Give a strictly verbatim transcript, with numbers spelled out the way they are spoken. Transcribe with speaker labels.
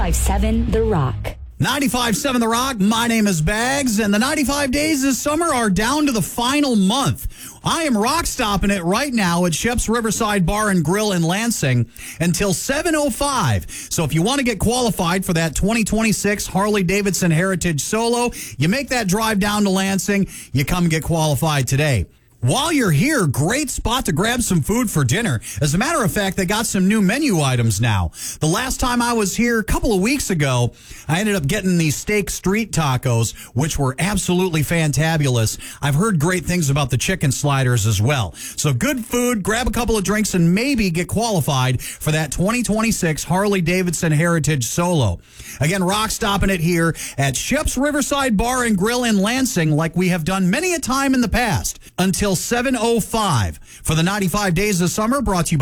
Speaker 1: ninety-five seven The Rock.
Speaker 2: ninety-five seven The Rock, my name is Bags, and the ninety-five days this summer are down to the final month. I am rock stopping it right now at Shep's Riverside Bar and Grill in Lansing until seven oh five. So if you want to get qualified for that twenty twenty-six Harley-Davidson Heritage Solo, you make that drive down to Lansing, you come get qualified today. While you're here, great spot to grab some food for dinner. As a matter of fact, they got some new menu items now. The last time I was here, a couple of weeks ago, I ended up getting these steak street tacos, which were absolutely fantabulous. I've heard great things about the chicken sliders as well. So good food, grab a couple of drinks, and maybe get qualified for that twenty twenty-six Harley-Davidson Heritage Solo. Again, rock stopping it here at Shep's Riverside Bar and Grill in Lansing like we have done many a time in the past. Until seven oh five for the ninety-five days of summer, brought to you by